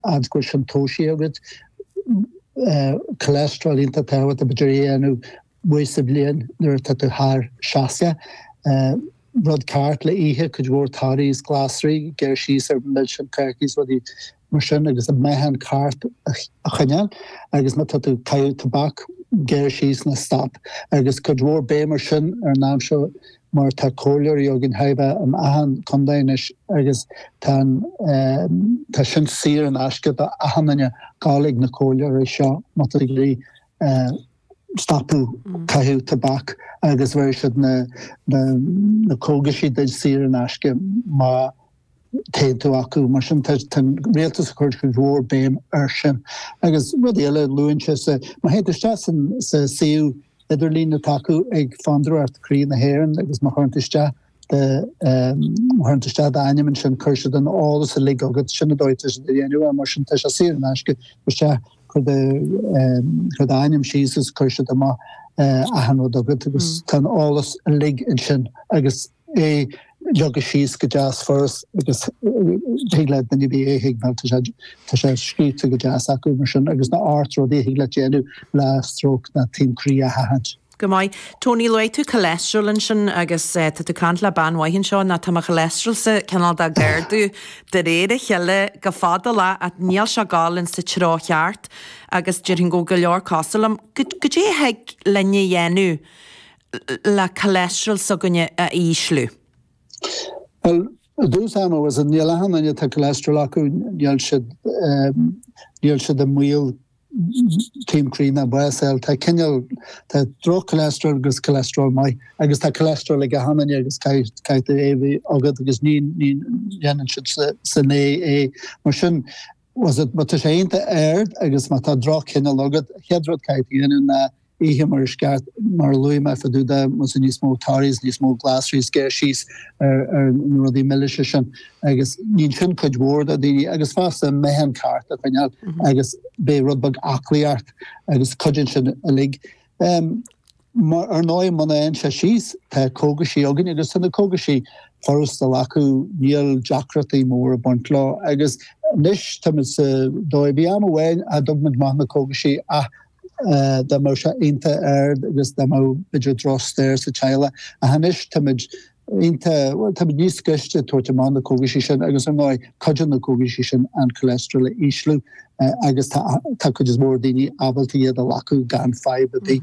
adgwyr sy'n tosi agad cholesterol inta tawat a bydri anu wys y blian nyr tatu har siasia rod cart le ihe cwjwr taris glasri ger sís milsion carkis wadi Marshin agus a mehan cart a chanel agus ma tatu cael tabac ger sís na stop agus cwjwr be marshin nam sio mar ta colior iogin haiba ahan condainish agus tan ta sin sir an asca da ahananya galig na colior isha matagri stapu cael tabac agus ver should na cogashi did sir an asca ma Teintú acu mar sin tan réaltas a chuir go béim sin agus rud eile luúintse má héidirste sa siú idirlín na taú ag fandroart crí na héan agus má chuirteiste chuirteiste ainimen sin chuirse an álas a lig agad sinna dóite dhéanú a mar sin te a sí neisce se chu aim síos chuirse má ahan agad agus tan álas a lig in sin agus é Jogga sís go jazz first agus higled na bí hignal tá sé scríte go jazz acu mar sin agus na artro dé higled génu le stroke na team crí a hahant. Go mai Tony Loy tú cholesterol in sin agus tú cant le banhain seo na tá cholesterol sa canal da gairdú de réide cheile go fada le a níl se gáilinn sa trácheart agus dúrin go go leor cásalam go dé heag lenne dhéanú le cholesterol sa gonne a íslú. Well, dúsama was a nílahan an tá cholesterol acu níl siad a muil team crí na BSL tá cinneal tá dro cholesterol agus cholesterol mai agus tá cholesterol ag a hanan agus caiit éhí agad agus ní dhéanaan siad sa né mar sin was it but sé einta aird agus má tá dro cinneal agad headrod caiit dhéanaan na ihe mar skat mar lui me faduda mus ní smó taris ní smó glasris ger sís nodi militia agus ní fin kudword a dini agus fast a mehan cart a fanal agus be rudbug akliart agus kujin sin a lig mar noi man en sís te kogashi ogin agus san kogashi forest laku niel jakrati mor bontla agus nish tamis doi biam away a dogment mahna kogashi da mar inte agus da mau bidr droster sa chaile a hanis tamid inte tamid nískeiste toman na cogisin agus an noi kajin na cogisin an cholesterol islu agus ta kujis mór dini abalti a laku gan fibe di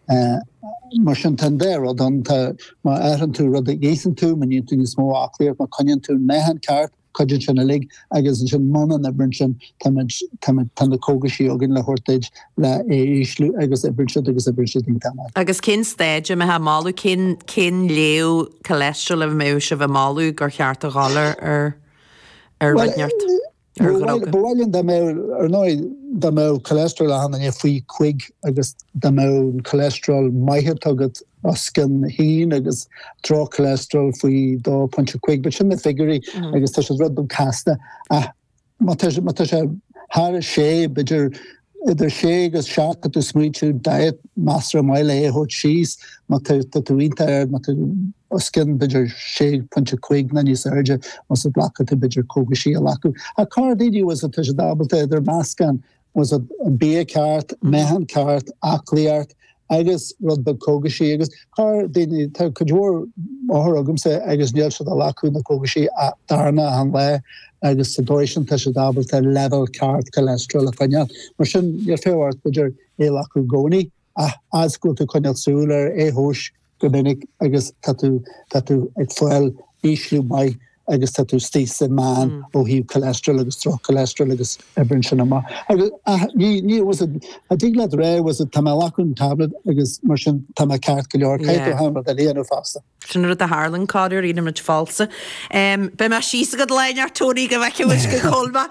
mar tan der o dan ta ma eran tú rud géisen tú man tú ní smó aklier ma konjan tú mehan cart kujin sin a lig agus sin man na brinsin tan na cogashi ogin le hortage le islu agus brinsin tam agus cin stage me ha malu cin leo cholesterol of me se malu gur cheart a galler rinneart Bwylin da mew da mew cholesterol a hanna fwy quig agus da mew cholesterol maihir tugad oscan hín agus dro cholesterol fwy do punch quig but sin na figuri agus tá rudbun casta ma tá sé har sé bidr idir sé agus seach tú smuitiú diet master maile hot cheese ma tú inter ma oscin bidr sé punch quig na ní surge was a black to bidr cogashi laku a car didi was a tush double idir mascan was a B cart mehan cart akliart agus rudbug cogashi agus car didi tá kujor agum se agus níl se a laku na cogashi a darna an le agus situation tá double level cart cholesterol a fanal mar sin your féhart bidr laku goni as go to conal solar hosh gobennig agus tatu ag foil islu mai agus tatu stíse man ó hí cholesterol agus tro cholesterol agus ebrin sin ma agus ní was a diglad ré was a tamalakun tablet agus mar sin tam cart goor caiit ha a léanú fasta. Sin a Harlan cáir ina mit falsa. Be me sí a go leinar Tony go bheice go colba.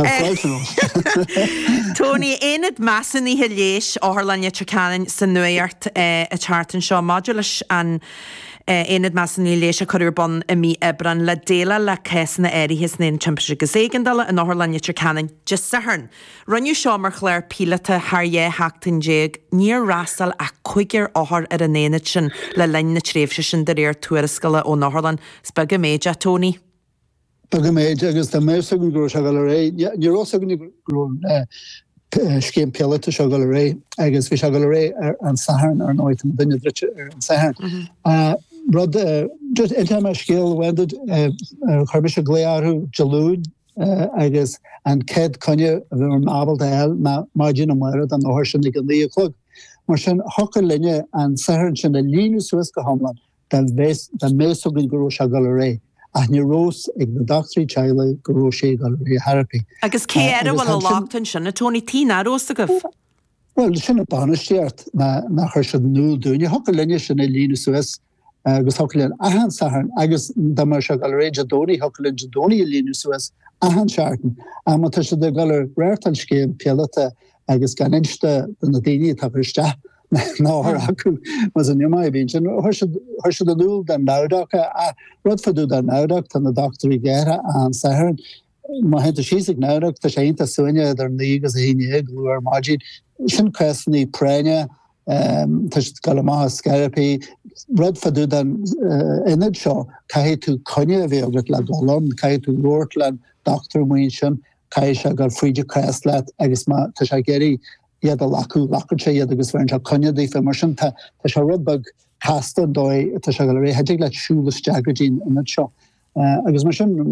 Tony inad massan í léis áharlanne trecanin san nuart a chartan seo modulas an inad massan í léis a chuir bon a mí ebran le déla le cesanna éirihis na championship go ségandala an áharlanne trecanin just sa hern. Runniu seo mar chléir pílata thar hachtain déag níor rasal a chuigir áhar ar an éad sin le lein na tréfse sin de réir tuairascala ó Náharlan spega méide Tony. Bag méid agus tá mé sugan gro se gal ré, níró sugan gro scéim pealata se gal ré, agus bhí se gal ré ar an saharn ar nóid an duine drite ar an saharn. Rud just inta mar scéal wended chuirbe se gléarú jalúd agus an ced conne bhí an abal eil na margin mar an áhar sin ag an lí chlog. Mar sin hocha linne an saharn sin a líú Suez go hamlan den mé sugan gro se gal ré. A ní rós ag na doctorí teile go ró sé gal ré therapy. Agus cé bhfuil látain sin na Tony tína rósta go? Well, sinna banisteart na chuir se núl dúine, hocha linne sin na líú Suez agus hocha ahan saharn, agus da mar se gal ré jadóní, hocha linn jadóní líú Suez ahan seartan. A ma tu se de gal réirtan scéim pealata agus gan inste na daine tapiriste. Náhar acu was an jomai bín sin chuir se dúil den nádacha a rud fadú den nádach tan na doctorí géire an saharn. Ma henta síigh nádach tá sé inta suine ar ní agus a híine glú ar mágin sin creaní préine tá gal maithe scarapí rud fadú den inad seo cai tú conne a bhí agus le golan, cai tú Lord le doctor muin sin, cai se gal fríide creas leat agus tá sé géirí iad a lacu sé iad agus bhain se conne dí fe mar sin tá se rudbag casta dói tá se gal ré heidir le siúlas teagradín inad seo. Agus mar sin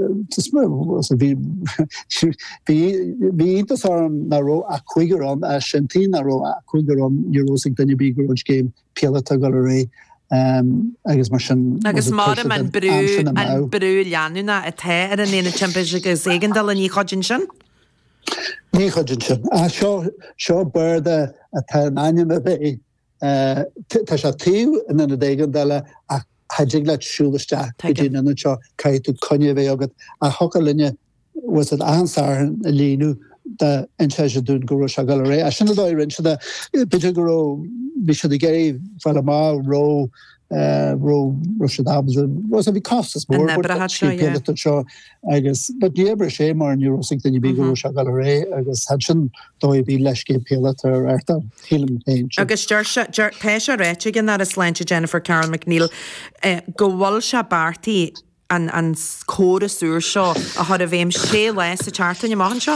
bhí intas arm na ró a chuigeran a sintí na ró a chuigeran neurósig danne bígurúid géim pealata gal ré agus mar sin agus mar an brú leanúna a the ar an éana champions agus éigendal a ní chodin sin? Ní chodin sin. A seo birde a tá aine a bheith tá se tíú in na éigendala a haidig le siúlaiste dtíine seo caiú conne bheith agad a hocha linne was an ansar a líú de inse dún go se gal ré. A sinna dóir rin se bit go bhí se géirí fel má ró was a bhí costas mór seo agus diebre sé mar neurósig den bí go se gal ré agus had sin dói bí leiscé peala ar airta hílim féin. Agus pe se réite gin ar a sláinte Jennifer Carol McNeil go bhil se bartaí an córas úr seo a chud a bhéim sé leis a chartain maithan seo?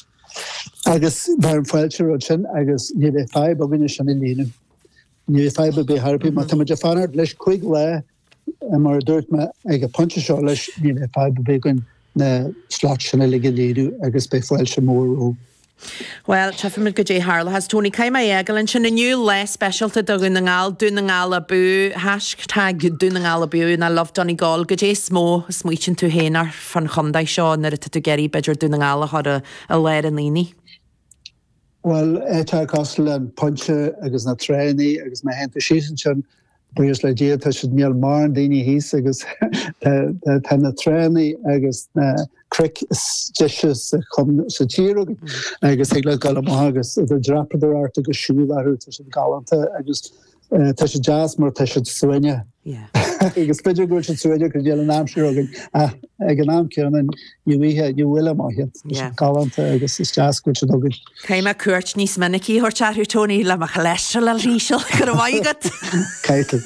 Agus bhar an foiilte ru sin agus ní bheith feib a bhuiine sin in línu. Ní feib be harpi ma tam fanart leis chuig le mar dúirt me ag a punte seo leis ní bheith feib be gon na slát sinna lige líú agus be foiil se mórú. Well, Chefimid go dé Harla has Tony Caima Egal and sin a new less specialty dogun na ngal dúna a bu hashtag dúna a bu na love Donny Gall go dé smó smuichin tú hénar fan chondai seo na tu geri beidir dúna a had a leir an líní. Well, tá costal an punche agus na tréni agus me henta sísan sin buirs le dé tá si níl mar an daoine hís agus tá na tréni agus na cric stiches chum sa tíru agus ag le gal agus a drapadar art agus siúil arú tá si galanta agus tá si jazz mar tá si suine. Agus beidir go suide go déal an amsúgin ag an amcean nuíthe nuhfuile maithe galanta agus is jazz go dogin. Caim a cuairt níos minicí thuir tearú Tony le a cholesterol a ríisiil go bhaigad. Caiitil.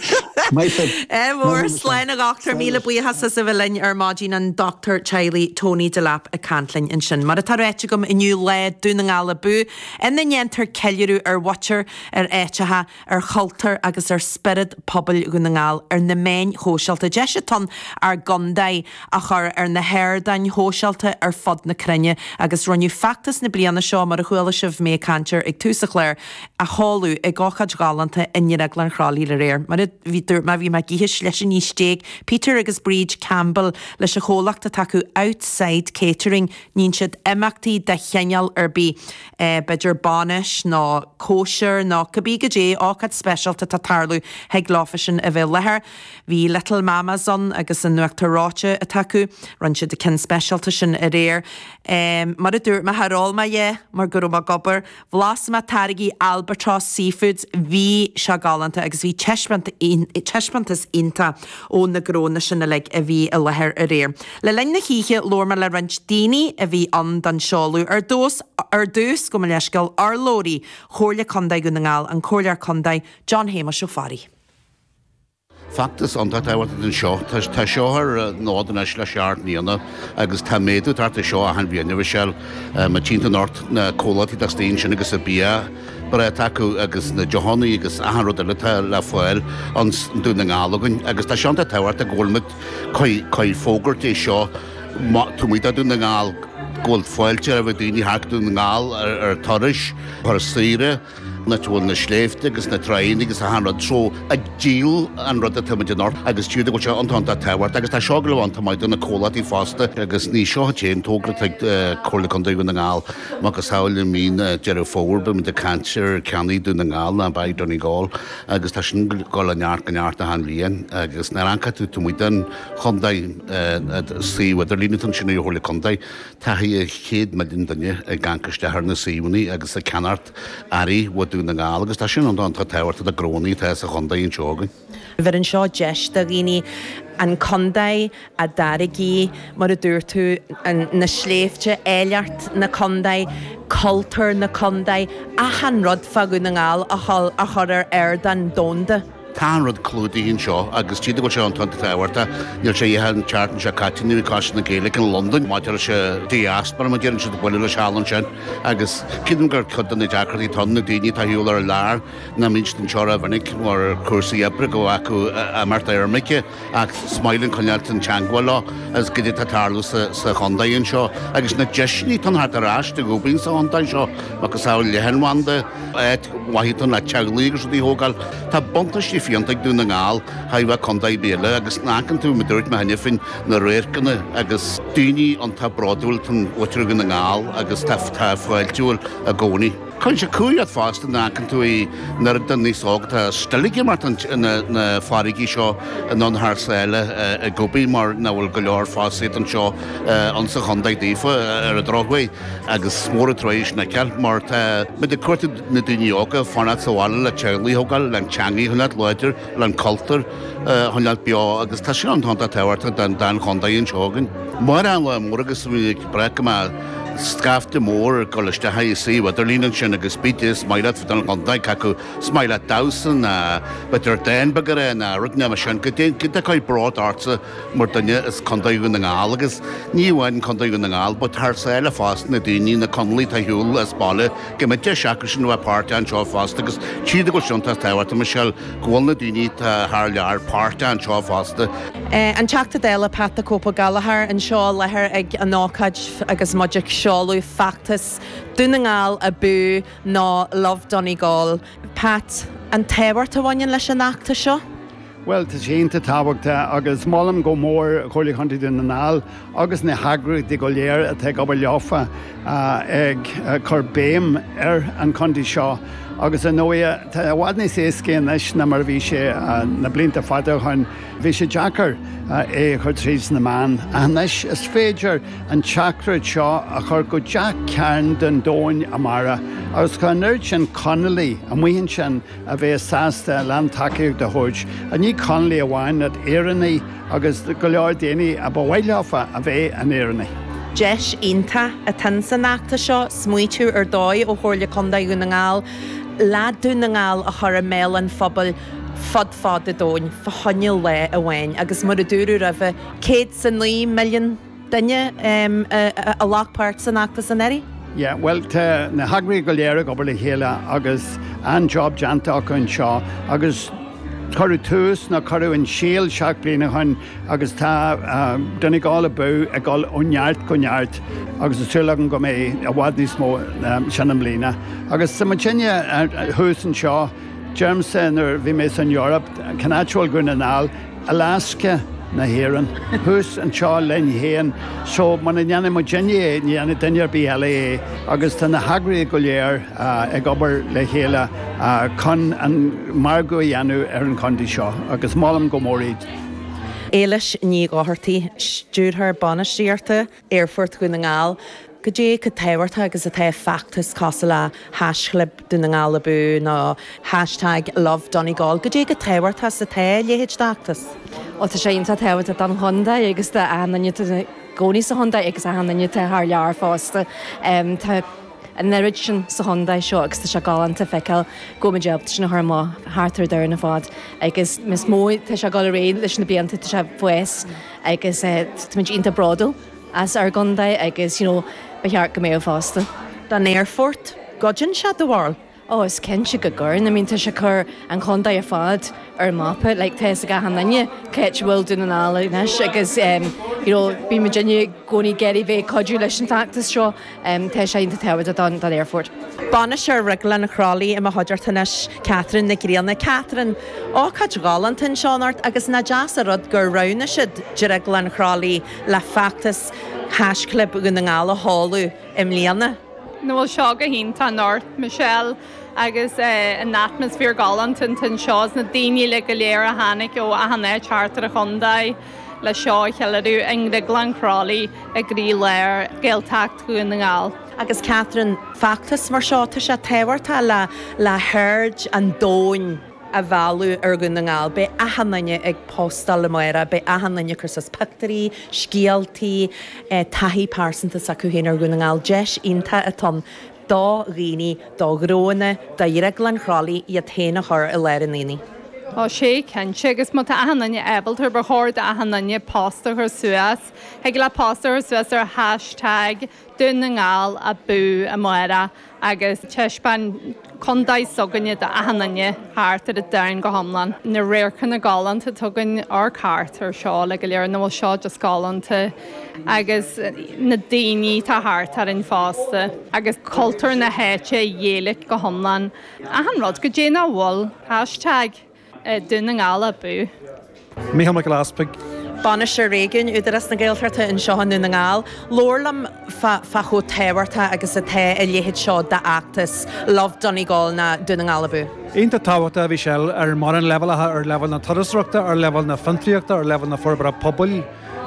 Mór slein a gachtar míle buíhas sa bhfuilin ar mágin an Dr. Charlie Tony de Lap a Cantlainn in sin. Mar a tar réite gom inniu le dúna ngála bu in na nnéantar ceiliú ar watcher ar éitethe ar choltar agus ar spirid pobl gúna ngáil ar na main hósealta deisiton ar gondai a chur ar na hairdain hósealta ar fod na crunne agus runniu factas na bliana seo mar a chuile sibh mé cantir ag túsa chléir a háú ag gáchad galanta inne aglan chrálí le réir. Mar ma bhí me gíhis leis an níostéig Peter agus Bridge Campbell leis a chólachta taú outside catering nín siad imachtaí de cheanal ar bí beidir banis ná kosher ná cabbí go dé áchad specialta tá tarlú heag láfasin a bheith lethir. Bhí Little Mamazon agus an nuachtaráte a taú run siad de cin specialta sin a réir. Mar a dúirt me harál ma dhé mar gur ma gobar bhlás ma tarigi Albatross Seafoods hí se galanta agus bhí teispantas inta ó na gróna sinna le a bhí a lethir a réir. Le lein na chiche lorma le rint daoine a bhí an dan seáú ar dús go me leiscail ar lórí chóirle condaid go na ngáil an chóirlear condaid John Hamish ó Fari. Factus an táhharirta den seo, Tá seothar nád an eis le seart níana agus tá méadú tarta seo a an bhíanamh seil ma tínta nort na cólatí a stíon sin agus a bia bara taú agus na Johannaí agus ahanrod le foiil an dúna ngálagan agus tá seanta táhharirta a ggóilmid chuid fógart é seo túmid a dúna ngáil ggóil foiilte a bh daoine heachú na ngáil ar toris ar síre na tún na sléifte agus na train agus a hanrad tro a díl an rud a tuimeid nort agus tíúda go se antánta táhharirta agus tá seo go bhhaint maidid na cólatí fásta agus ní seo té tógra chola chun daú na ngáil agus saoil mín dear fór de cancer ceannaí dú na ngáil na baid Donny Gall agus tá sin gáil a neart a han líon agus na ranca tú muidan chundaid síhaidir línetan sinna hóla chundaid taí chéad me dinne a gancaiste ar na síúnaí agus a canart airí dú na ngáil agus tá sin an táhharirta a grónaí tá a chundaí an teogan. Bhar an seo deis a riine an condaid a darigí mar a dúir tú na sléifte éileart na condaid, cultúr na condaid a hanrod fagu na ngáil a chorar dan dónda. Tánrad clúdaíonn seo agus tíad go se an tanta táhharirta níl sé dhéthe an teartan se caiitiú caiisi na Gaelic in London maidir se diaspora ma déann se do buile le sealan sin agus cian gur chudan na deacratí tan na daoine tá hiúil ar lear na míid an teora bhanig mar cuasaí ebre go acu a marta armice ach smailinn chunealt an teanghil lá as go dtí tátarlú sa chundaíonn seo agus na deisní tan hart arás de gobín sa chundaid seo agus saoil lehanmhanda waithítan le teaglaí agus dí hógáil tá bontas fiantaigh dú na ngáil haimh condaid béle agus nácan tú me dúirt me haine fin na réircanna agus daoine an tá bradúil tan uitrigan na ngáil agus tá fáiltúil a gcónaí. Chun sé cúiad fásta nácan tú í nar den níos ágat a stilige mar na farigí seo non thsaile a gobí mar nahfuil go leor fásaí an seo an sa chundaid dífa ar a droghaid agus mór a trééis na ceall mar me de cuairta na daoine óga fanna sáile le teaglaí hógáil le teangaí hunna leidir le cultúr hunneal beá agus tá sin an tanta táhharirta den chundaíonn seogan. Mar an le mór agus bhí brecha Scafte mór go leiste haí bhaidir líanaan sin agus bítis mailad fa an chundaid cacu smaile dasan beidir déanbagar na rudne me sin go chuid brad artsa mar duine is chundaú na ngáil agus níomhhain chundaú na ngáil, ba thsaile fásta na daoine na conlaí tá hiúil is bailile go me de seacha sin bhpáirte an seo fásta agus tíad go siúnta táhharirta me seil ghfuil na daoine th lear páirte an seo fásta. An teachta déile Pat Cópa Gallagher an seo lethir ag an nácaid agus muideach seáú factus dúna ngáil a bú ná Love Donny Gall. Pat, an táhharirta bhain leis an achta seo? Well, tá sénta tábhachta agus málam go mór chola chuntaí dú na ngáil agus na hagraigh de go léir a teag obair leofa ag chur béim ar an chuntaí seo. Agus an nóia tá bhhaidna sé céan leis na mar bhí sé na blinta fada chun bhí sé Jackar é chur tríos na man. Anis is féidir an teachra seo a chur go Jack ceann den dóin amara. Agus chu nuirt sin Connolly a muhinn sin a bheith sásta lean takeíoh de thuid. A ní Connolly a bhhain at éireannaí agus go leor daoine a bhhailleofa a bheith an éireannaí. Deis ionta a tan san nachta seo smuitiú ar dóid ó chóirla condaú na ngáil, ládú na ngáil a chur a méil an phobal fad a dóin fa honneil le a bhain agus mar a dúrú a bheith 109 milliún duine a lachpáirt san nachta san éirí? Yeah, well, na hagraigh go léir go le chéile agus an job deanta acu an seo agus choú tús na choú an síal seach bliana chun agus tá duna gáil a bú a gáil ónneart go neart agus túlagan go mé a bhhaid níos mó seanam bliana. Agus sa matinne thuús an seo, Germsan ar bhí mé san Europe, Canatual gúna nál, Alaska na héan, thuús an seo len héan, so man na dhéanana matinne dhéanana duinear BLA agus tá na hagraigh go léir ag obair le chéile chun an margó dhéanú ar an chuntaí seo, agus málam go móríd. Éilis ní gáthirtaí stúrthar banistíarta Airfort go na ngáil, go dé go táhharirta agus a ta factus casa le hasclub do na ngáil a bú ná hashtag Love Donny Gall, go dé go táhharirta sa ta léhéid dáachtas. Ó tá sé onanta táhhairta an Honda agus de ananne gcóní sa Honda agus a hananne te th lear fásta. Tá an nerid sin sa Honda seo agus tá se galanta feiceil go me job sin na má hátar dar na fád agus mis móid tá se gal réon leis na blianta tá se fues agus tuid inta bradal as ar gandai agus beheart go mé fásta. Dan Airfort, godjin se do bháil. Is cin se go gurn, tá se chur an chunda ar fád ar mapa, le te a gahananne ceit bhfuil duna nála nes agus bí me dinne gcóí geirí bheith codú leis an tactas seo te sé inta tehaid don Airfort. Bana se regla na chrálaí im haidirtanis Catherine na Gríalna. Catherine, ácad galantin seánart agus na jazz a rud gur rana siad de regla na chrálaí le factas hasclip gun na ngála hallú im líana. Bhfuil seo go hínta North Michelle agus an atmosfér galantin tan seás na daine le go léir a hánig ó a hanna chartar a chundaid le seo chealarú in de Glencrálaí a grí léir géaltacht go na ngáil. Agus Catherine, factas mar seo tá se tehairta le hurd an dóin a bhú ar gun na ngáil, be ahananne ag postal le maira, be ahananne chusas pictarí, scialtaí, taithí pásanta sa chuhéin ar gun na ngáil, deis inta atá dá rií, dá gróna, dá dhéire Glencrálaí iad téna chur i leir naoine. sé cense agus má ahananne ebaltar bar háir ahananne pásta chu suas, heag le pásta chu suas ar hashtag dún na ngáil a bú a maira agus teispan condaid soganne a ahananne háart ar a dain go hamlan. Na réirchan na galanta tugann ar cáart ar seo le go léir na bhfuil seo just galanta agus na daoine tá háart ar in fásta agus cultúr na héite dhéalaigh go hamlan. Ahanrod go dé na bhil hashtag dún na ngáil a bú. Míchal Michael Bana se réigeann údaras na ggéaltarta in seohan na ngáil, lórlam fa cho tehairta agus a the a léhéad seo de actas love Donegal na dún na ngáil a bú. Ínta táhata bhí sell ar mar an levelathe ar level na tarasreachta, ar level na fantriachta, ar level na forbara pobl.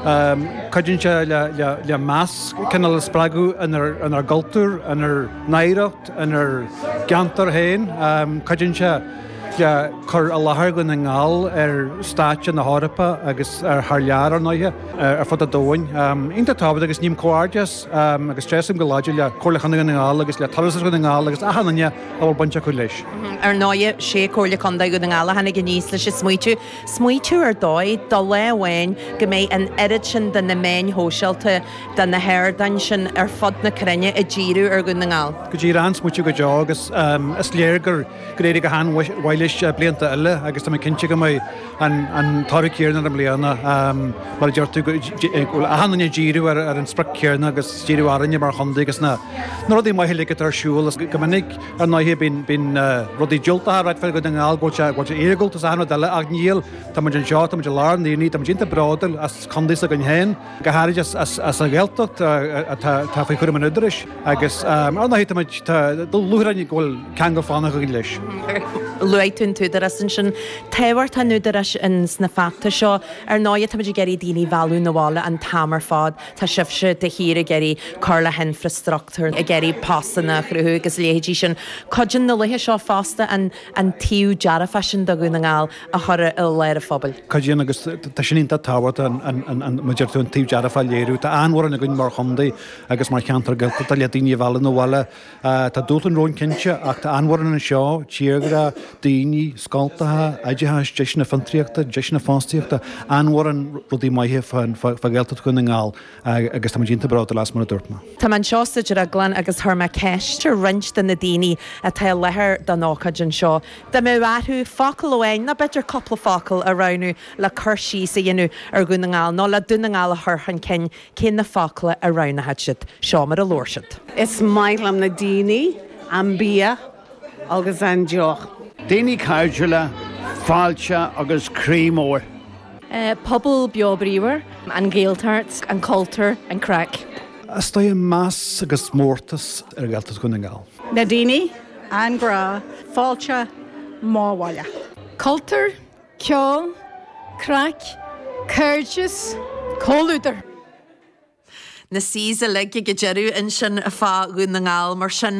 Caidín se le más cinnal le spragu in ar galtúr, in ar naireacht, in ar geantar hain. Caidín se chur a lethir go na ngáil ar státe na hárapa agus ar thlear ar náithe ar fud a dóin. Ínta tábhad agus níam cóáirdeas agus trésim go láidir le chorlachanna na ngáil agus le tarasas go na ngáil agus ahananne a bhfuil bunte chu leis. Ar náide sé cóirla condaid go na ngála hena gníos leis smuitiú ar dóid dá lehhain go méid an irid sin den na main hóseilta den na hairdain sin ar fod na crenne a ddíú ar go na ngáil. Go dtí an smuitiú go deá agus is léir gur réidir go háhhaile blianta eile agus tá cinnte go mé an tarú céarna am bliana mar deirtu ahanana ddíú ar an spra céarna agus ddíú aranne mar chundaí agus na rudí mai hiige arsúil go minic ar náithe bín rudí diúlta ráid fel go den ngáil bhil éagult a anna deile ag níl tá an seo tá lár naoí tá dínta bradal as chundí a gan héin go háid as a ggéaltacht tá fao chuir an idiris agus arnaí luúrainnig ghfuil cean go fána go leis. Luitún tú de sin sin tehairt a nuidiris in sna facta seo ar náiad tá geirí daoine bhú na bhála an tamar fád tá sibse de hir a geirí carla infrastructúr a geirí passanna chruthú agus léhédí sin codin na luthe seo fásta an tíú deara fesin do gún na ngáil a chur i léir a fphobal. Cadíon agus tá sinínta táhairt an muidirtún tíú deara fá léirú tá anhhar na gún mar chundaí agus mar cheantar go le daoine bhela nó bhile tá dúlan rón cinse ach tá anhhar an seo tíagra daoine scaltathe aidetheis deisna fantriachta, deisna fástiíochta anhhar an rudí maithe fagéalta chun na ngáil agus tá dínta brata las mar a dúirtma. Tá an seosta a glan agus thuma ceiste rint den na daoine a tá lethir don ácadin seo. Tá mé bhathú facail óhain na beidir coppla facail a ranú le chuirsí sa dhéanú ar gún na ngáil ná le dún na ngáil a thurchan cin na facla a ranathe siad seo mar a lóirsead. Is maithlam na daoine an bia agus an deoch. Daoine cáideala, fáilte agus crímór. Pobl beobríomhar, an ggéaltart, an cultúr, an crack. Stá más agus mórtas ar ggéaltas go na ngáil. Na daoine an gra, fáilte, máhhaile. Cultúr, ceol, crack, curges, cóúidir. Na sísa le go dearú in sin a fá gún na ngáil mar sin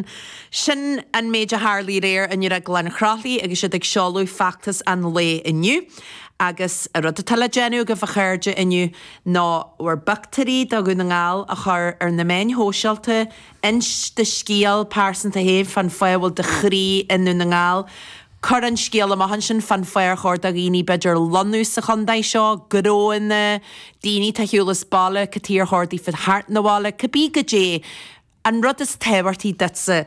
an méid a hálíí réir in ar a Glencrálaí agus si ag seolú factas an lé inniu. agus a rud a talgéú go bh chuirde inniu ná bhar bacterí a gúna ngáil a chur ar na main hósealte ins de scíal pásanta héh fan foihil de chrí inú na ngáil. Cur an scéal am han sin fan foiir chuir a gíní beidir lonú sa chundaid seo, goróin na daoine tá hiúlas balle, catír háirdaí fid hart na bhála, cabbí go dé. An rud is tehairtí ditsa